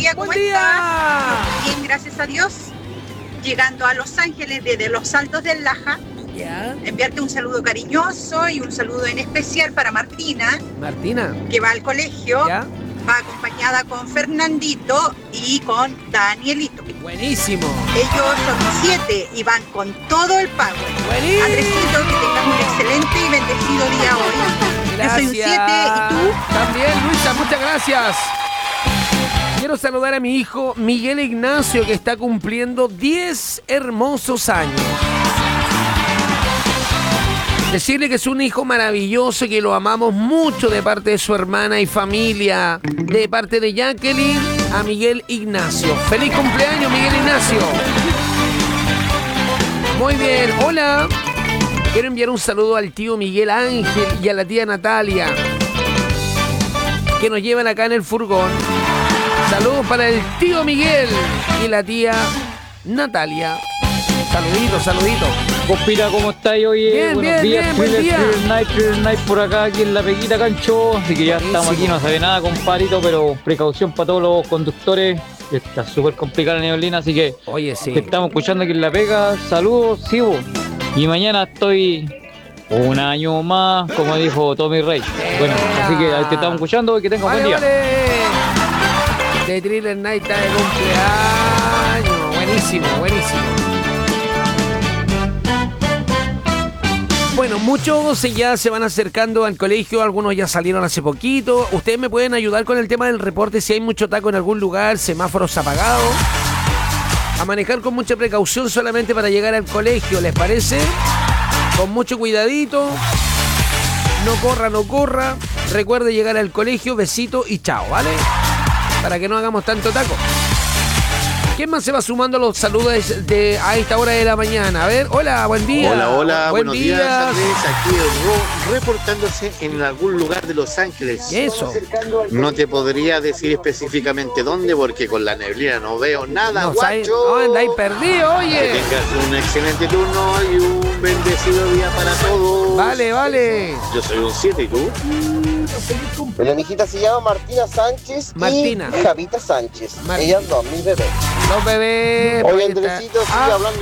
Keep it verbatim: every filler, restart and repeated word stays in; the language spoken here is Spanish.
día, ¿cómo ¡Buen día! estás? Bien, gracias a Dios. Llegando a Los Ángeles desde Los Altos del Laja. Ya. Enviarte un saludo cariñoso y un saludo en especial para Martina, Martina. que va al colegio. Ya. Va acompañada con Fernandito y con Danielito. Buenísimo. Ellos son siete y van con todo el pago. Buenísimo. Andresito, que tengas un excelente y bendecido día hoy. Gracias. Yo soy un siete y tú. También, Luisa, muchas gracias. Quiero saludar a mi hijo Miguel Ignacio, que está cumpliendo diez hermosos años. Decirle que es un hijo maravilloso y que lo amamos mucho de parte de su hermana y familia. De parte de Jacqueline a Miguel Ignacio. ¡Feliz cumpleaños, Miguel Ignacio! Muy bien, hola. Quiero enviar un saludo al tío Miguel Ángel y a la tía Natalia, que nos llevan acá en el furgón. Saludos para el tío Miguel y la tía Natalia. Saluditos, saluditos. Compira, ¿cómo estáis hoy? Bien, Buenos bien, días, bien, buen Thriller, día. Thriller Night, Thriller Night por acá, aquí en la Pequita Cancho. Así que ya Buenísimo. estamos aquí, no sabe nada, compadrito, pero precaución para todos los conductores. Está súper complicada la neblina, así que Oye, sí. te estamos escuchando aquí en la Pega. Saludos, Sibo. Y mañana estoy un año más, como dijo Tommy Rey. Bueno, así que te estamos escuchando y que tengas Vale, buen día. vale. De Thriller Night está de cumpleaños. Buenísimo, buenísimo. Bueno, muchos ya se van acercando al colegio, algunos ya salieron hace poquito. Ustedes me pueden ayudar con el tema del reporte si hay mucho taco en algún lugar, semáforos apagados. A manejar con mucha precaución solamente para llegar al colegio, ¿les parece? Con mucho cuidadito. No corra, no corra. Recuerde llegar al colegio, besito y chao, ¿vale? Para que no hagamos tanto taco. ¿Quién más se va sumando a los saludos de, a esta hora de la mañana? A ver, hola, buen día. Hola, hola, buen buenos día. días, Andrés. Aquí Ro, reportándose en algún lugar de Los Ángeles. Eso. No te podría decir específicamente dónde porque con la neblina no veo nada, No, guacho. no andáis perdido, Que oye. tengas un excelente turno y un bendecido día para todos. Vale, vale. Yo soy un siete, ¿y tú? La mijita se llama Martina Sánchez Martina. y Javita Sánchez. Martina. Ellas dos, mis bebés. Los bebés. Oye, ahí está. Andresito, sigue Ah, hablando